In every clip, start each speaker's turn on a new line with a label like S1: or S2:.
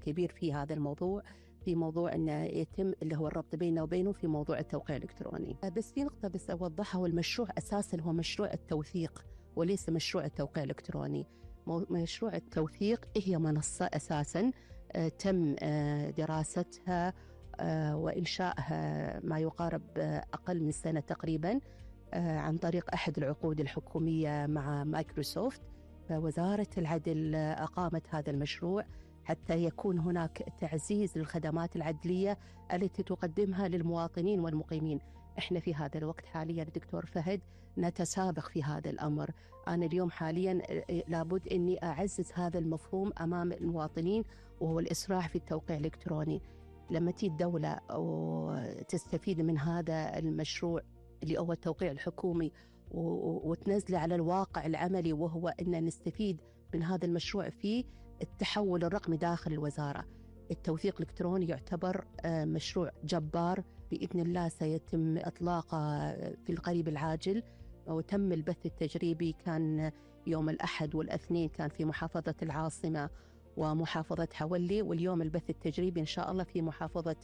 S1: كبير في هذا الموضوع، في موضوع أنه يتم اللي هو الربط بيننا وبينه في موضوع التوقيع الإلكتروني. بس في نقطة بس أوضحها، والمشروع أساساً هو مشروع التوثيق وليس مشروع التوقيع الإلكتروني. مشروع التوثيق هي منصة أساساً تم دراستها وإنشائها ما يقارب أقل من سنة تقريباً عن طريق أحد العقود الحكومية مع مايكروسوفت. فوزارة العدل أقامت هذا المشروع حتى يكون هناك تعزيز للخدمات العدلية التي تقدمها للمواطنين والمقيمين. إحنا في هذا الوقت حالياً دكتور فهد نتسابق في هذا الأمر. أنا اليوم حالياً لابد أني أعزز هذا المفهوم أمام المواطنين، وهو الإسراع في التوقيع الإلكتروني. لما تيجي الدولة وتستفيد من هذا المشروع اللي هو التوقيع الحكومي وتنزله على الواقع العملي، وهو أن نستفيد من هذا المشروع في التحول الرقمي داخل الوزارة. التوثيق الإلكتروني يعتبر مشروع جبار بإذن الله، سيتم إطلاقه في القريب العاجل. وتم البث التجريبي كان يوم الأحد والأثنين كان في محافظة العاصمة ومحافظة حولي، واليوم البث التجريبي إن شاء الله في محافظة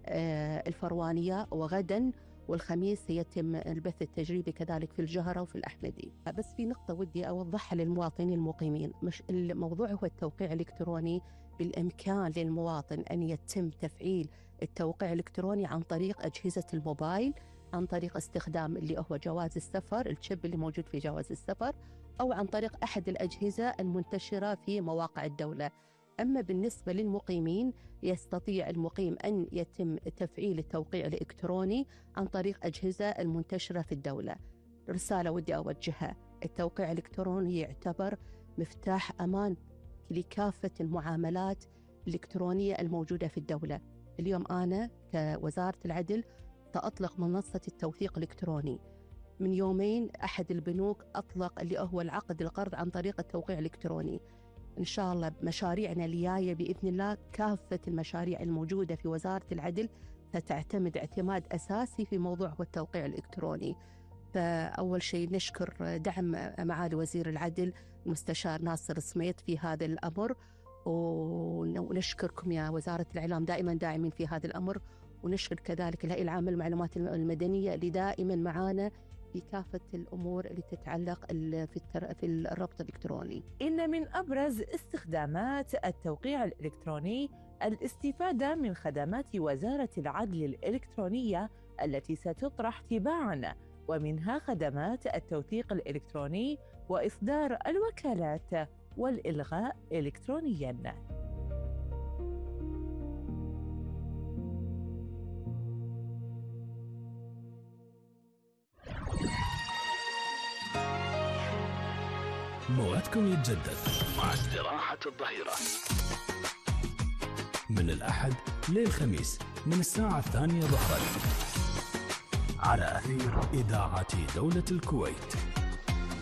S1: الفروانية، وغدا والخميس سيتم البث التجريبي كذلك في الجهرة وفي الأحمدي. بس في نقطة ودي أوضحها للمواطنين المقيمين، مش الموضوع هو التوقيع الإلكتروني. بالإمكان للمواطن أن يتم تفعيل التوقيع الإلكتروني عن طريق أجهزة الموبايل، عن طريق استخدام اللي هو جواز السفر، الشيب اللي موجود في جواز السفر، أو عن طريق أحد الأجهزة المنتشرة في مواقع الدولة. أما بالنسبة للمقيمين يستطيع المقيم أن يتم تفعيل التوقيع الإلكتروني عن طريق أجهزة المنتشرة في الدولة. رسالة ودي أوجهها، التوقيع الإلكتروني يعتبر مفتاح أمان لكافة المعاملات الإلكترونية الموجودة في الدولة. اليوم أنا كوزارة العدل سأطلق منصة التوثيق الإلكتروني. من يومين أحد البنوك أطلق اللي هو العقد القرض عن طريق التوقيع الإلكتروني. إن شاء الله مشاريعنا الجاية بإذن الله كافة المشاريع الموجودة في وزارة العدل ستعتمد اعتماد أساسي في موضوع التوقيع الإلكتروني. فأول شيء نشكر دعم معالي وزير العدل المستشار ناصر سميط في هذا الأمر، ونشكركم يا وزارة الإعلام دائما داعمين في هذا الأمر، ونشكر كذلك الهيئة العامة للمعلومات المدنية اللي دائما معانا في كافة الأمور اللي تتعلق في الربط الإلكتروني.
S2: إن من أبرز استخدامات التوقيع الإلكتروني الاستفادة من خدمات وزارة العدل الإلكترونية التي ستطرح تباعاً، ومنها خدمات التوثيق الإلكتروني وإصدار الوكالات والإلغاء إلكترونياً.
S3: موعدكم يتجدد مع استراحة الظهيرة من الأحد للخميس من الساعة 2 ظهرا على أثير إذاعة دولة الكويت.